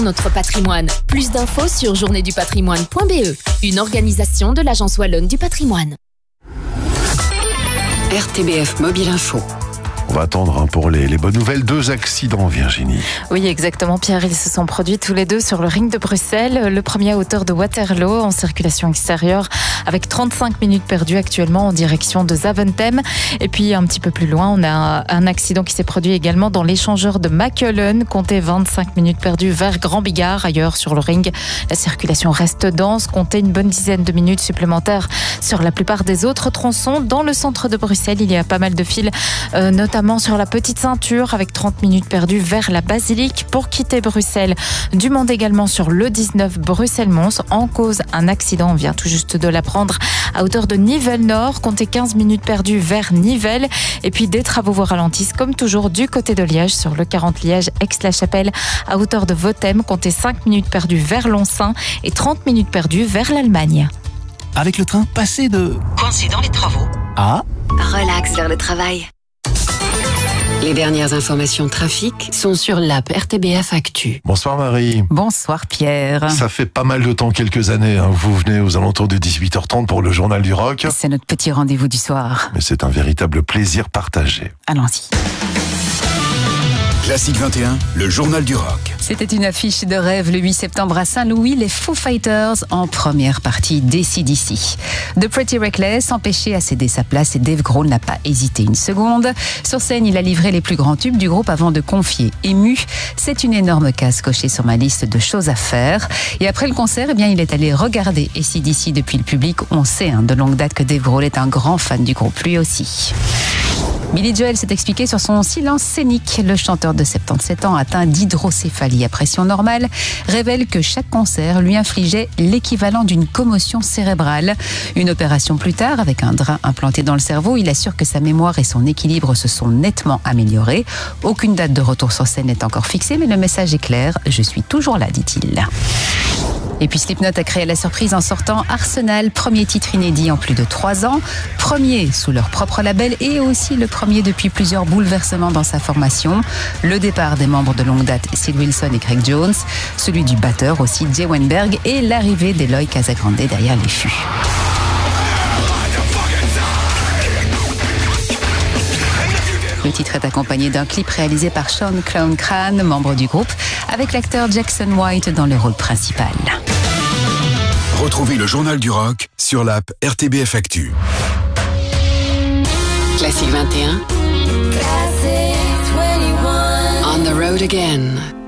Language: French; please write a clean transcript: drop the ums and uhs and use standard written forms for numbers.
Notre patrimoine. Plus d'infos sur journéedupatrimoine.be, une organisation de l'Agence Wallonne du patrimoine. RTBF Mobile Info. On va attendre pour les bonnes nouvelles. 2 accidents, Virginie. Oui, exactement, Pierre. Ils se sont produits tous les deux sur le ring de Bruxelles. Le premier à hauteur de Waterloo, en circulation extérieure, avec 35 minutes perdues actuellement en direction de Zaventem. Et puis, un petit peu plus loin, on a un accident qui s'est produit également dans l'échangeur de Mackelen. Comptez 25 minutes perdues vers Grand Bigard. Ailleurs, sur le ring, la circulation reste dense. Comptez une bonne dizaine de minutes supplémentaires sur la plupart des autres tronçons. Dans le centre de Bruxelles, il y a pas mal de files, notamment sur la petite ceinture avec 30 minutes perdues vers la basilique. Pour quitter Bruxelles, du monde également sur le 19 Bruxelles-Mons. En cause, un accident, on vient tout juste de l'apprendre, à hauteur de Nivelles-Nord. Comptez 15 minutes perdues vers Nivelles. Et puis des travaux vous ralentissent comme toujours du côté de Liège sur le 40 Liège-Aix-la-Chapelle à hauteur de Votem. Comptez 5 minutes perdues vers Lonsin et 30 minutes perdues vers l'Allemagne. Avec le train, passez de Coincé dans les travaux à relax vers le travail. Les dernières informations trafic sont sur l'app RTBF Actu. Bonsoir Marie. Bonsoir Pierre. Ça fait pas mal de temps, quelques années. Vous venez aux alentours de 18h30 pour le Journal du Rock. C'est notre petit rendez-vous du soir. Mais c'est un véritable plaisir partagé. Allons-y. Classique 21, le Journal du Rock. C'était une affiche de rêve le 8 septembre à Saint-Louis, les Foo Fighters en première partie d'AC/DC. The Pretty Reckless, empêché à céder sa place, et Dave Grohl n'a pas hésité une seconde. Sur scène, il a livré les plus grands tubes du groupe avant de confier ému. C'est une énorme case cochée sur ma liste de choses à faire. Et après le concert, il est allé regarder AC/DC depuis le public. On sait de longue date que Dave Grohl est un grand fan du groupe, lui aussi. Billy Joel s'est expliqué sur son silence scénique. Le chanteur de 77 ans atteint d'hydrocéphalie à pression normale révèle que chaque concert lui infligeait l'équivalent d'une commotion cérébrale. Une opération plus tard, avec un drain implanté dans le cerveau, il assure que sa mémoire et son équilibre se sont nettement améliorés. Aucune date de retour sur scène n'est encore fixée, mais le message est clair. Je suis toujours là, dit-il. Et puis Slipknot a créé la surprise en sortant Arsenal, premier titre inédit en plus de 3 ans, premier sous leur propre label et aussi le premier depuis plusieurs bouleversements dans sa formation. Le départ des membres de longue date Sid Wilson et Craig Jones, celui du batteur aussi Jay Weinberg et l'arrivée d'Eloy Casagrande derrière les fûts. Le titre est accompagné d'un clip réalisé par Sean Clown Crane, membre du groupe, avec l'acteur Jackson White dans le rôle principal. Retrouvez le Journal du Rock sur l'app RTBF Actu. Classique 21. On the road again.